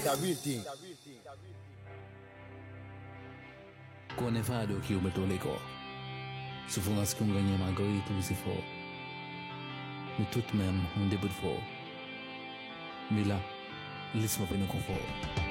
Kone fado ki umetole ko. Sufungas kung ganyan magawi itong si Fo. Mitut mem, hindi bud Fo. Mila, ilis mo pinukong Fo.